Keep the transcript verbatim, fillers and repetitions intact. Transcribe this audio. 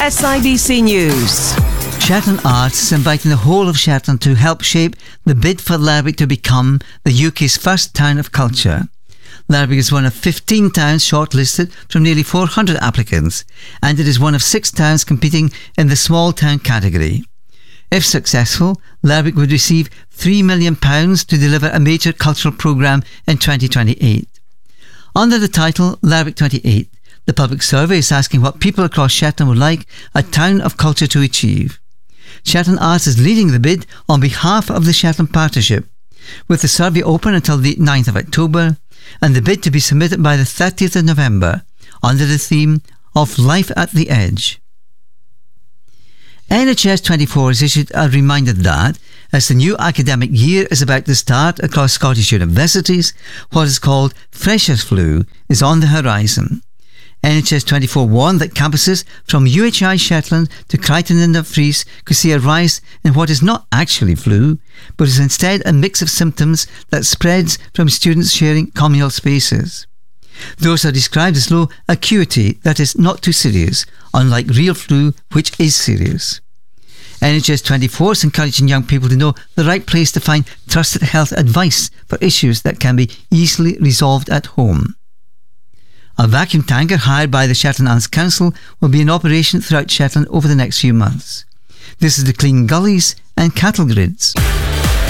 S I B C News. Shetland Arts is inviting the whole of Shetland to help shape the bid for Lerwick to become the U K's first town of culture. Lerwick is one of fifteen towns shortlisted from nearly four hundred applicants, and it is one of six towns competing in the small town category. If successful, Lerwick would receive three million pounds to deliver a major cultural programme in twenty twenty-eight. Under the title Lerwick twenty-eight, the public survey is asking what people across Shetland would like a town of culture to achieve. Shetland Arts is leading the bid on behalf of the Shetland Partnership, with the survey open until the ninth of October and the bid to be submitted by the thirtieth of November under the theme of Life at the Edge. N H S twenty-four has issued a reminder that, as the new academic year is about to start across Scottish universities, what is called Freshers' Flu is on the horizon. N H S twenty-four warned that campuses from U H I Shetland to Crichton and Dumfries could see a rise in what is not actually flu, but is instead a mix of symptoms that spreads from students sharing communal spaces. Those are described as low acuity, that is not too serious, unlike real flu, which is serious. N H S twenty-four is encouraging young people to know the right place to find trusted health advice for issues that can be easily resolved at home. A vacuum tanker hired by the Shetland Arts Council will be in operation throughout Shetland over the next few months. This is to clean gullies and cattle grids.